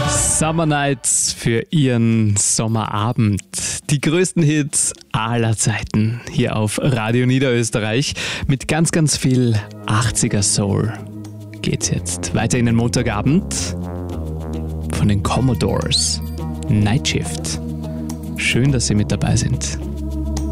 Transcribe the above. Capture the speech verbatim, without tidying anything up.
Summer Nights für Ihren Sommerabend. Die größten Hits aller Zeiten hier auf Radio Niederösterreich mit ganz, ganz viel achtziger Soul. Geht's jetzt weiter in den Montagabend von den Commodores. Night Shift. Schön, dass Sie mit dabei sind.